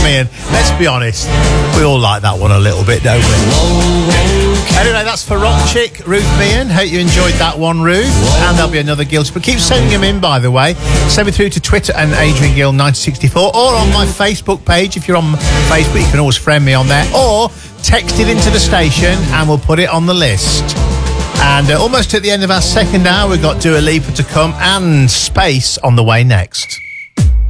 Meehan. Let's be honest, we all like that one a little bit, don't we? Anyway, that's for Rock Chick, Ruth Meehan. Hope you enjoyed that one, Ruth. And there'll be another Gills. But keep sending them in, by the way. Send me through to Twitter and Adrian Gill 1964, or on my Facebook page. If you're on Facebook, you can always friend me on there, or text it into the station and we'll put it on the list. And almost at the end of our second hour, we've got Dua Lipa to come and Space on the way next.